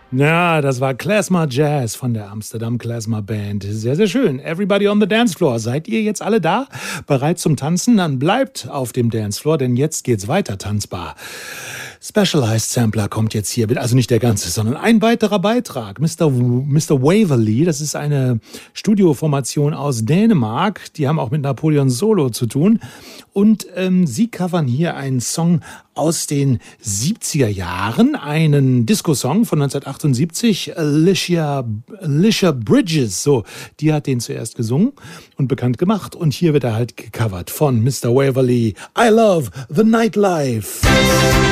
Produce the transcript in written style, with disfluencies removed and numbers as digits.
Ja, das war Klezmer Jazz von der Amsterdam Klezmer Band. Sehr, sehr schön. Everybody on the dance floor. Seid ihr jetzt alle da? Bereit zum Tanzen? Dann bleibt auf dem Dancefloor, denn jetzt geht's weiter tanzbar. Specialized Sampler kommt jetzt hier, also nicht der ganze, sondern ein weiterer Beitrag. Mr. Waverly, das ist eine Studioformation aus Dänemark. Die haben auch mit Napoleon Solo zu tun. Und sie covern hier einen Song aus den 70er Jahren, einen Disco-Song von 1978, Alicia Bridges, so, die hat den zuerst gesungen und bekannt gemacht. Und hier wird er halt gecovert von Mr. Waverly, I Love the Nightlife.